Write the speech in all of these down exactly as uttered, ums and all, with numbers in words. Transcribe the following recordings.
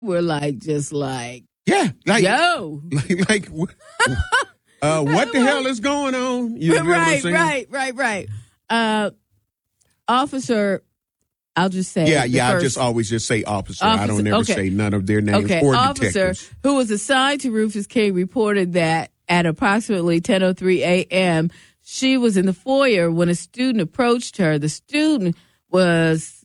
were like, just like, yeah, like, yo. like, like uh, what the hell is going on? You know right, what I'm saying? right, right, right. Uh, officer, I'll just say. Yeah, yeah, first, I just always just say officer. officer I don't ever okay. say none of their names okay. or officer, detectives. Who was assigned to Rufus King, reported that at approximately ten oh three a.m., she was in the foyer when a student approached her. The student was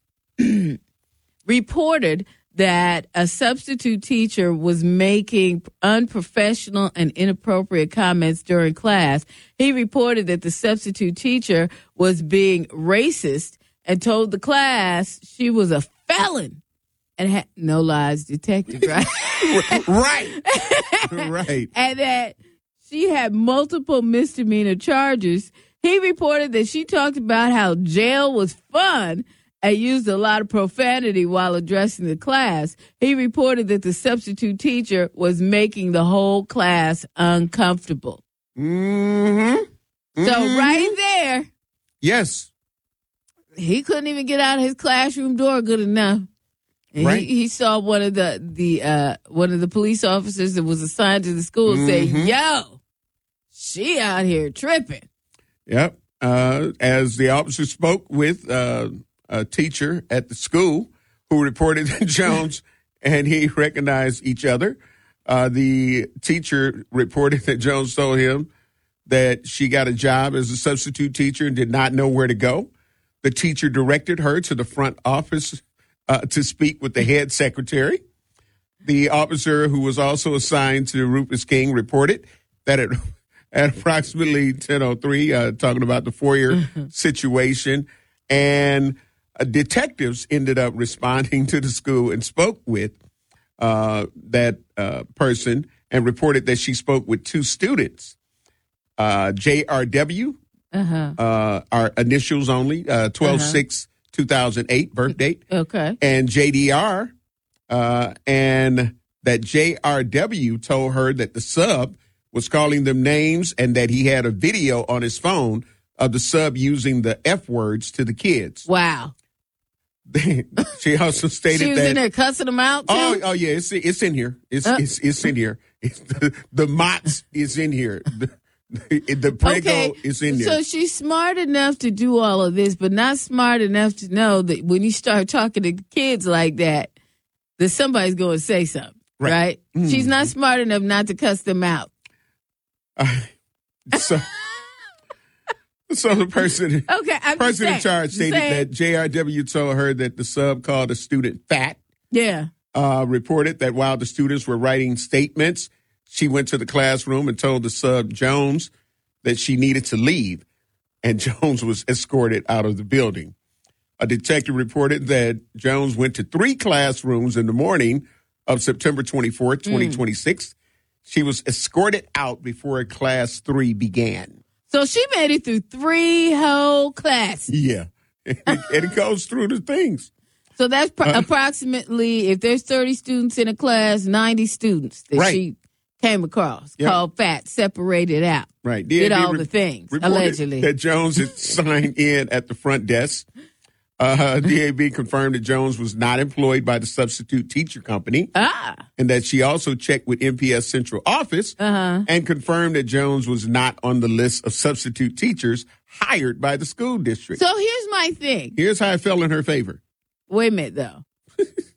reported that a substitute teacher was making unprofessional and inappropriate comments during class. He reported that the substitute teacher was being racist and told the class she was a felon and had no lies detected, right? right. right. And that she had multiple misdemeanor charges. He reported that she talked about how jail was fun and used a lot of profanity while addressing the class. He reported that the substitute teacher was making the whole class uncomfortable. Mm-hmm. Mm-hmm. So right there. Yes. He couldn't even get out of his classroom door good enough. And right. he, he saw one of the the uh, one of the police officers that was assigned to the school mm-hmm. say, yo, she out here tripping. Yep. Uh, as the officer spoke with uh, a teacher at the school who reported that Jones and he recognized each other, uh, the teacher reported that Jones told him that she got a job as a substitute teacher and did not know where to go. The teacher directed her to the front office uh, to speak with the head secretary. The officer, who was also assigned to Rufus King, reported that at, at approximately ten oh three, uh, talking about the foyer mm-hmm. situation, and uh, detectives ended up responding to the school and spoke with uh, that uh, person and reported that she spoke with two students, uh, J R W, uh-huh. uh, our initials only, uh, twelve six two thousand eight birth date. Okay. And J D R, uh, and that J R W told her that the sub was calling them names and that he had a video on his phone of the sub using the F words to the kids. Wow. She also stated she was that in there cussing them out too? Oh, oh yeah, it's it's in here. It's uh, it's it's in here. It's the, the Mott's is in here. The, the Prego okay. is in there. So she's smart enough to do all of this, but not smart enough to know that when you start talking to kids like that, that somebody's going to say something, right? right? Mm. She's not smart enough not to cuss them out. Uh, so. So the person, okay, I'm person saying, in charge stated saying. that J R W told her that the sub called a student fat. Yeah. Uh, reported that while the students were writing statements, she went to the classroom and told the sub, Jones, that she needed to leave. And Jones was escorted out of the building. A detective reported that Jones went to three classrooms in the morning of September twenty-fourth, twenty twenty-six. Mm. She was escorted out before class three began. So she made it through three whole classes. Yeah. And it, and it goes through the things. So that's pr- uh, approximately, if there's thirty students in a class, ninety students that right. she came across, yep. called fat, separated out, right. did all re- the things, allegedly. That Jones had signed in at the front desk. Uh, D A B confirmed that Jones was not employed by the substitute teacher company. Ah. And that she also checked with M P S Central Office uh-huh. and confirmed that Jones was not on the list of substitute teachers hired by the school district. So here's my thing. Here's how it fell in her favor. Wait a minute, though.